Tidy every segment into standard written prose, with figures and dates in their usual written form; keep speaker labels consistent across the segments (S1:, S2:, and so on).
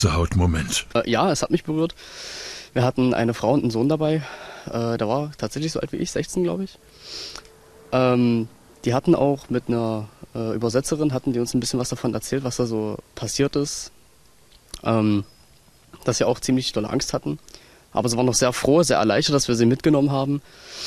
S1: Hautmoment.
S2: Ja, es hat mich berührt. Wir hatten eine Frau und einen Sohn dabei. Der war tatsächlich so alt wie ich, 16, glaube ich. Die hatten auch mit einer Übersetzerin, hatten die uns ein bisschen was davon erzählt, was da so passiert ist. Dass sie auch ziemlich dolle Angst hatten. Aber sie waren noch sehr froh, sehr erleichtert, dass wir sie mitgenommen haben.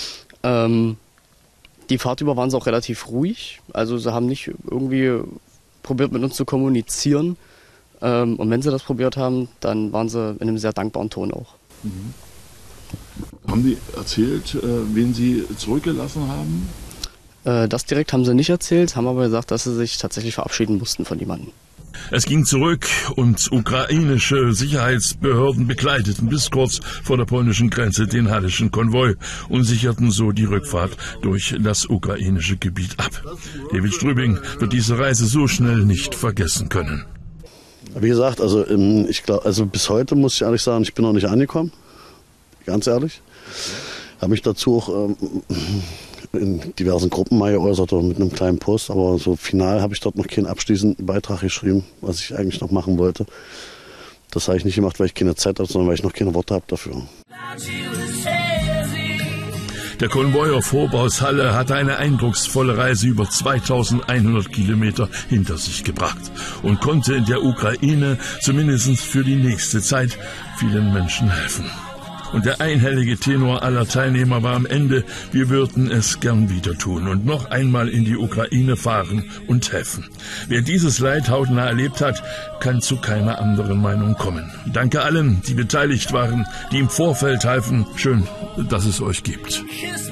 S2: Die Fahrt über waren sie auch relativ ruhig. Also sie haben nicht irgendwie probiert, mit uns zu kommunizieren. Und wenn sie das probiert haben, dann waren sie in einem sehr dankbaren Ton auch.
S1: Mhm. Haben die erzählt, wen sie zurückgelassen haben?
S2: Das direkt haben sie nicht erzählt, haben aber gesagt, dass sie sich tatsächlich verabschieden mussten von jemandem.
S1: Es ging zurück und ukrainische Sicherheitsbehörden begleiteten bis kurz vor der polnischen Grenze den hallischen Konvoi und sicherten so die Rückfahrt durch das ukrainische Gebiet ab. David Strübing wird diese Reise so schnell nicht vergessen können.
S3: Wie gesagt, also ich glaube, also bis heute muss ich ehrlich sagen, ich bin noch nicht angekommen. Ganz ehrlich. Habe mich dazu auch in diversen Gruppen mal geäußert oder mit einem kleinen Post, aber so final habe ich dort noch keinen abschließenden Beitrag geschrieben, was ich eigentlich noch machen wollte. Das habe ich nicht gemacht, weil ich keine Zeit habe, sondern weil ich noch keine Worte habe dafür.
S1: Der Konvoi auf Vorbaushalle hatte eine eindrucksvolle Reise über 2100 Kilometer hinter sich gebracht und konnte in der Ukraine zumindest für die nächste Zeit vielen Menschen helfen. Und der einhellige Tenor aller Teilnehmer war am Ende, wir würden es gern wieder tun und noch einmal in die Ukraine fahren und helfen. Wer dieses Leid hautnah erlebt hat, kann zu keiner anderen Meinung kommen. Danke allen, die beteiligt waren, die im Vorfeld halfen. Schön, dass es euch gibt.